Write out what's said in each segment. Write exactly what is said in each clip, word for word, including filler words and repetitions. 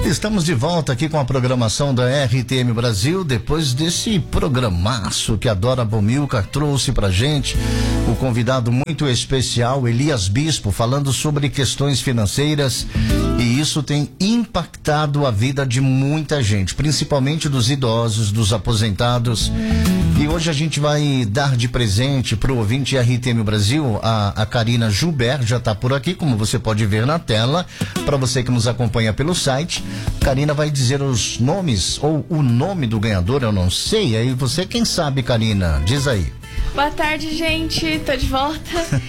Estamos de volta aqui com a programação da R T M Brasil, depois desse programaço que a Dora Bomilcar trouxe pra gente, o convidado muito especial, Elias Bispo, falando sobre questões financeiras, e isso tem impactado a vida de muita gente, principalmente dos idosos, dos aposentados. E hoje a gente vai dar de presente pro ouvinte R T M Brasil, a, a Karina Joubert já tá por aqui, como você pode ver na tela, para você que nos acompanha pelo site. Karina vai dizer os nomes, ou o nome do ganhador, eu não sei, aí você quem sabe, Karina, diz aí. Boa tarde, gente, tô de volta.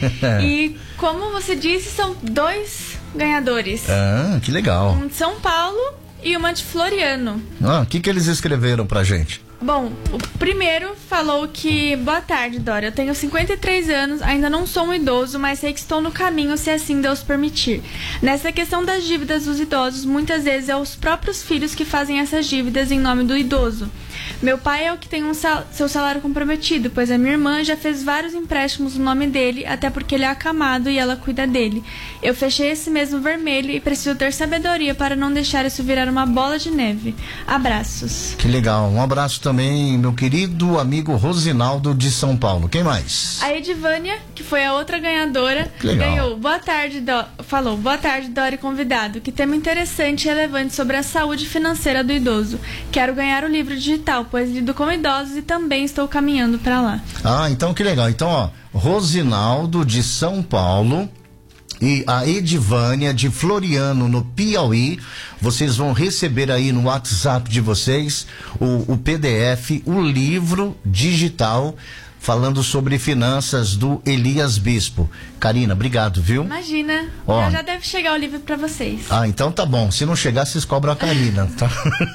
E como você disse, são dois ganhadores. Ah, que legal. Um de São Paulo e uma de Floriano. Ah, o que que eles escreveram pra gente? Bom, o primeiro falou que: boa tarde, Dora, eu tenho cinquenta e três anos, ainda não sou um idoso, mas sei que estou no caminho, se assim Deus permitir. Nessa questão das dívidas dos idosos, muitas vezes é os próprios filhos que fazem essas dívidas em nome do idoso. Meu pai é o que tem um sal- seu salário comprometido, pois a minha irmã já fez vários empréstimos no nome dele, até porque ele é acamado e ela cuida dele. Eu fechei esse mesmo vermelho e preciso ter sabedoria para não deixar isso virar uma bola de neve. Abraços. Que legal, um abraço também, meu querido amigo Rosinaldo de São Paulo. Quem mais? A Edivânia, que foi a outra ganhadora, Que legal. ganhou. Boa tarde, Do... falou. Boa tarde, Dora e convidado. Que tema interessante e relevante sobre a saúde financeira do idoso. Quero ganhar o livro digital, pois lido com idosos e também estou caminhando para lá. Ah, então que legal. Então, ó, Rosinaldo de São Paulo e a Edivânia de Floriano, no Piauí, vocês vão receber aí no WhatsApp de vocês o, o P D F, o livro digital falando sobre finanças do Elias Bispo. Karina, obrigado, viu? Imagina, Ó. já, já deve chegar o livro para vocês. Ah, então tá bom. Se não chegar, vocês cobram a Karina, tá?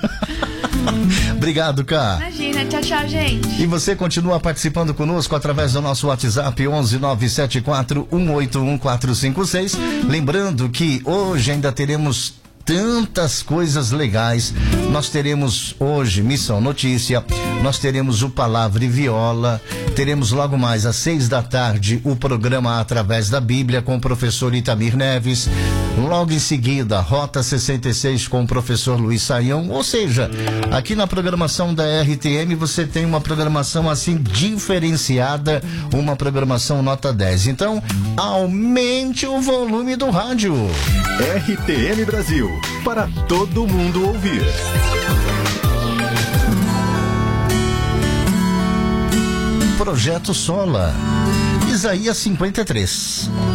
Obrigado, Cá. Imagina, tchau, tchau, gente. E você continua participando conosco através do nosso WhatsApp onze nove sete quatro um oito um quatro cinco seis. Lembrando que hoje ainda teremos tantas coisas legais. Nós teremos hoje Missão Notícia, nós teremos o Palavra e Viola, teremos logo mais às seis da tarde o programa Através da Bíblia com o professor Itamir Neves, logo em seguida Rota sessenta e seis com o professor Luiz Saião. Ou seja, aqui na programação da R T M você tem uma programação assim diferenciada, uma programação nota dez. Então aumente o volume do rádio. R T M Brasil, para todo mundo ouvir. Projeto Sola, Isaías cinquenta e três.